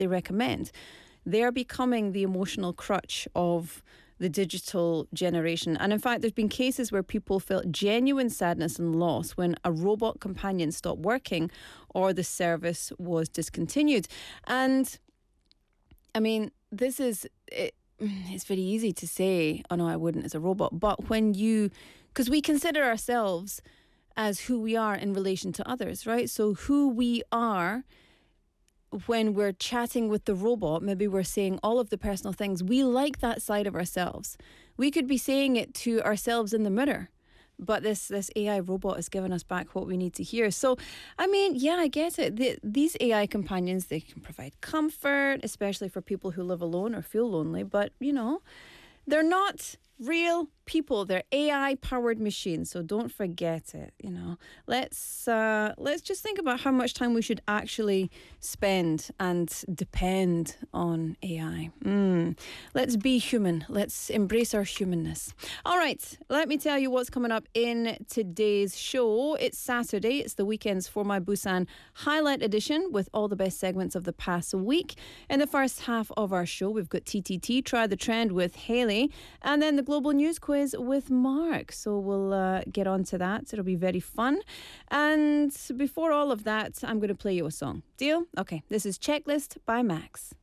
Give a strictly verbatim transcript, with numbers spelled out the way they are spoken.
they recommend, they're becoming the emotional crutch of the digital generation. And in fact, there's been cases where people felt genuine sadness and loss when a robot companion stopped working or the service was discontinued. And I mean, this is, it, it's very easy to say, oh no, I wouldn't as a robot. But when you, because we consider ourselves as who we are in relation to others, right? So who we are when we're chatting with the robot, maybe we're saying all of the personal things. We like that side of ourselves. We could be saying it to ourselves in the mirror, but this this A I robot has given us back what we need to hear. So, I mean, yeah, I get it. The, these A I companions, they can provide comfort, especially for people who live alone or feel lonely. But, you know, they're not real people. They're A I-powered machines, so don't forget it. You know, let's uh, let's just think about how much time we should actually spend and depend on A I. Mm. Let's be human. Let's embrace our humanness. All right, let me tell you what's coming up in today's show. It's Saturday. It's the weekend's For My Busan Highlight Edition with all the best segments of the past week. In the first half of our show, we've got T T T, Try the Trend with Haley, and then the Global News Quiz with Mark. So we'll uh, get on to that. It'll be very fun. And before all of that, I'm going to play you a song. Deal? Okay, this is Checklist by Max.